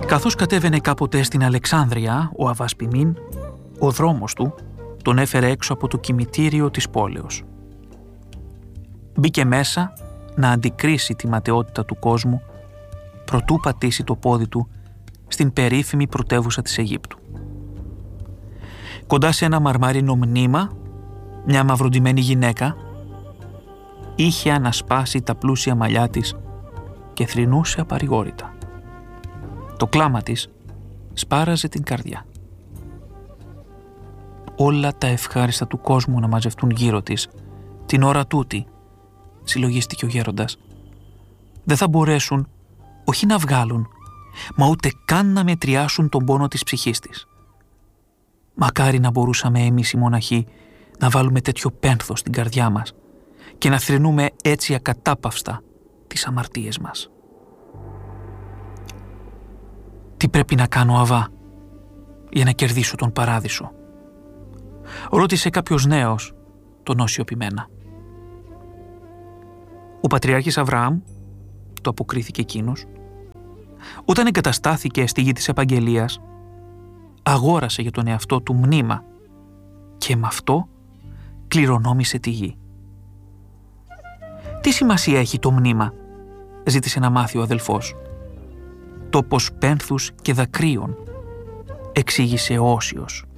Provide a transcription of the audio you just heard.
Καθώς κατέβαινε κάποτε στην Αλεξάνδρεια, ο Αββάς Πιμίν, ο δρόμος του τον έφερε έξω από το κημητήριο της πόλεως. Μπήκε μέσα να αντικρίσει τη ματαιότητα του κόσμου προτού πατήσει το πόδι του στην περίφημη πρωτεύουσα της Αιγύπτου. Κοντά σε ένα μαρμαρίνο μνήμα, μια μαυροντυμένη γυναίκα είχε ανασπάσει τα πλούσια μαλλιά της και θρηνούσε απαρηγόρητα. Το κλάμα της σπάραζε την καρδιά. Όλα τα ευχάριστα του κόσμου να μαζευτούν γύρω της την ώρα τούτη, συλλογίστηκε ο γέροντας, δεν θα μπορέσουν όχι να βγάλουν, μα ούτε καν να μετριάσουν τον πόνο της ψυχής της. Μακάρι να μπορούσαμε εμείς οι μοναχοί να βάλουμε τέτοιο πένθος στην καρδιά μας και να θρηνούμε έτσι ακατάπαυστα τις αμαρτίες μας. Τι πρέπει να κάνω, Αββά, για να κερδίσω τον παράδεισο? Ρώτησε κάποιος νέος τον όσιο πειμένα. Ο πατριάρχης Αβραάμ, το αποκρίθηκε εκείνος, όταν εγκαταστάθηκε στη γη της Επαγγελίας, αγόρασε για τον εαυτό του μνήμα και με αυτό κληρονόμησε τη γη. Τι σημασία έχει το μνήμα? Ζήτησε να μάθει ο αδελφός. Τόπος πένθους και δακρύων, εξήγησε ο Όσιος.